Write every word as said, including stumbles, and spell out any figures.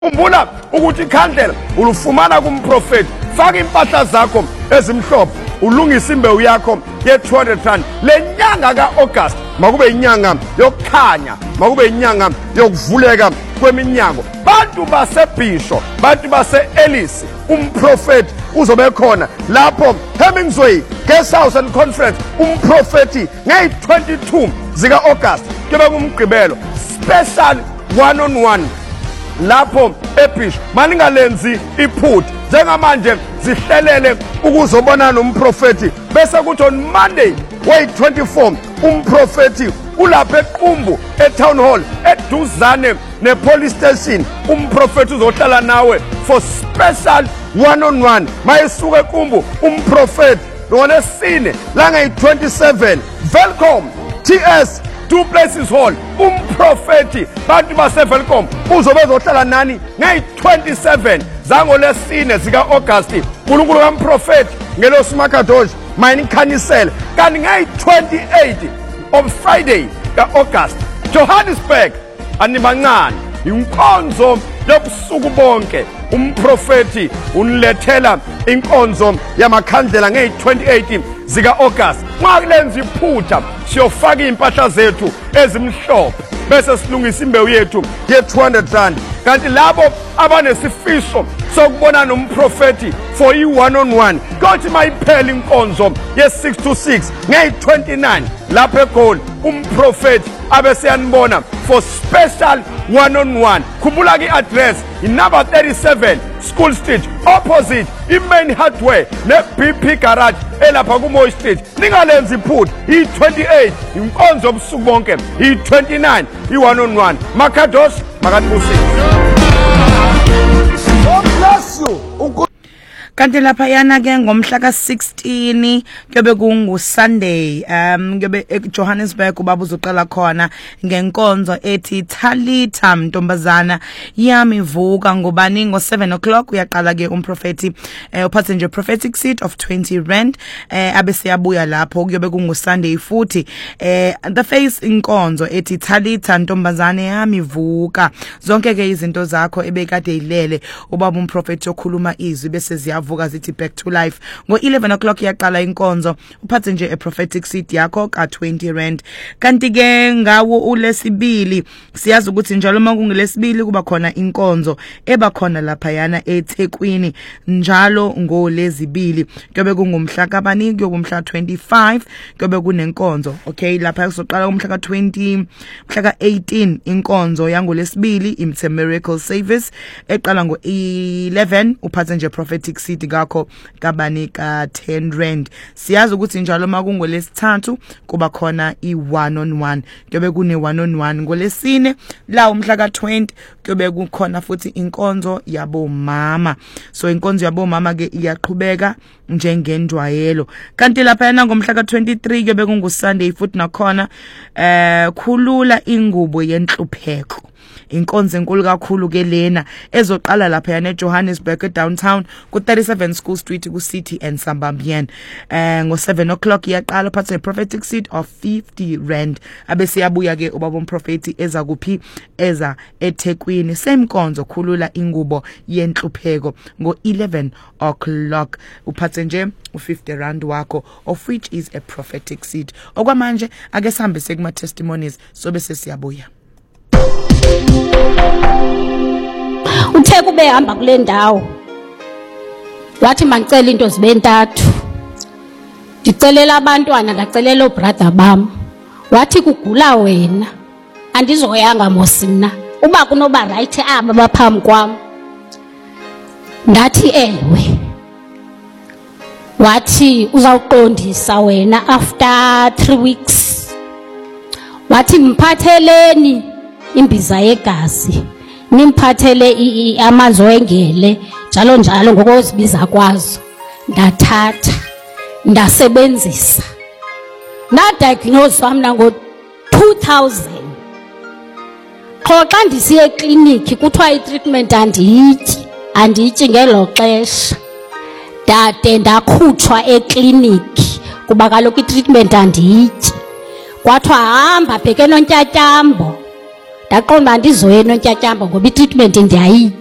Umbula ukuthi ikhandlela ulufumana kumprofeti. Faka impahla zakho ezimhlophe, ulungisa imbewu yakho ye two hundred rand. Le nyanga kaAugust makube inyanga yokukhanya, makube inyanga yokuvuleka kweminyango. Bantu basebhisho, bantu baseElisi, umprofeti uzobe khona lapho Hemingsway Guest House and Conference. Umprofeti ngeyi twenty-two zika August kube kumgqibelo special one on one lapho eBhisho. Maningalenzi iphutha njengamanje zihlelele ukuzobona nomprofeti bese kuthi on Monday way twenty-four umprofeti ulapha eQumbu eTown Hall eduzane nepolice station. Umprofeti uzohlala nawe for special one on one. Mayisuka eQumbu umprofeti ngolesine la ngeyi twenty-seven Welcome T S Two Places Hall. Umprofeti bantu base Welcome uzobe zohlala nani ngeyi twenty-seven zangolesine zika August. uNkulunkulu kamprofeti ngelosimakhadoshi mayinikhanisele kanti ngeyi twenty-eight of Friday kaAugust Johannesburg animancane inkonzo yobusuku bonke. Umprofeti unilethela inkonzo yamakhandlela ngeyi twenty-eight zika August. Makulenza iphutha siyofaka impahla zethu ezimhlophe bese silungisa imbewu yethu ye two hundred rand. Kanti labo abanesifiso sokubona nomprofeti for i one on one kothi mayiphela inkonzo ye six to six ngeyi twenty-nine lapha eGoli umprofeti abese yanibona for special one on one. Khumbula ke address inumber thirty-seven School Street opposite iMain Hardware ne B P Garage elapha kuMoy Street. Ningalenzi iphutha i twenty-eight inkonzo obusuku bonke, i twenty-nine i one on one. Makhadosh makatibusise. God bless you. Kanti lapha yana ke ngomhla ka sixteen kuyobe kungu Sunday um kuyobe eJohannesburg ubaba uzoqala khona ngenkonzo ethi Talitha Ntombazana yami vuka. Ngobani ngo seven o'clock uyaqala ke umprofeti eh, uphathe nje prophetic seed of twenty rand eh, abese yabuya lapho kuyobe kungu Sunday futhi eh, the face inkonzo ethi Talitha Ntombazana yami vuka. Zonke ke izinto zakho ebekade ilele ubaba umprofeti okhuluma izwi bese ziya vuka zithi back to life. Ngo eleven o'clock yaqala inkonzo uphathe nje a prophetic seed yakho ka twenty rand. Kanti ke ngawo ulesibili siyazi ukuthi njalo makungilesibili kuba khona inkonzo eba khona lapha yana eThekwini njalo ngolezibili kuyobe kungumhla kabani kuyobumhla twenty-five kuyobe kunenkonzo. Okay, lapha kuzoqala umhla ka twenty mhla ka eighteen inkonzo yangolesibili imthe miracle service eqala ngo eleven uphathe nje prophetic seed gakho kabani ka ten rand. Siyazi ukuthi njalo makungolesithathu kuba khona i one on one kuyobe kune one on one. Ngolesine la umhla ka twenty kuyobe kukhona futhi inkonzo yabo mama. So inkonzo yabo mama ke iyaqhubeka njengendwayelo. Kanti lapha yana ngomhla ka twenty-three kuyobe kungu Sunday futhi nakhona eh khulula ingubo yenhlupheko. Inkonzo enkulu kakhulu ke lena ezoqala lapha yana eJohannesburg downtown ku thirty-seven School Street ku City and Sambambien. Eh ngo seven o'clock iyaqala phathe prophetic seed of fifty rand. Abese yabuya ke ubaba umprofeti eza kuphi eza eThekwini same konzo khulula ingubo yenhlupheko ngo eleven o'clock uphathe nje u fifty rand wakho of which is a prophetic seed. Okwamanje ake sihambise kuma testimonies so bese siyabuya. Uthe kube hamba kule ndawo wathi mandicela into zibe ntathu. Ndicelela abantwana ndacelela obrother bam. Wathi kugula wena andizoyanga mosina uba kunoba right aba baphambi kwam. Ndathi ewe. Wathi uzawuqondisa wena after three weeks. Wathi mphatheleni imbiza yegazi nimphathele amanzi wengele njalo njalo ngokuzibiza kwazo. Ndathatha ndasebenzisa na diagnose wamna ngo two thousand. Qho xa ndisiye eclinic kuthiwa itreatment andiyityi andiyityi ngelo xesha dade ndakhutshwa eclinic kuba kaloku itreatment andiyityi. Kwathiwa hamba bheke noNtyatyambo. Ndaqonda ndizoye noNtyatyambo ngoba itreatment ndiyayithi.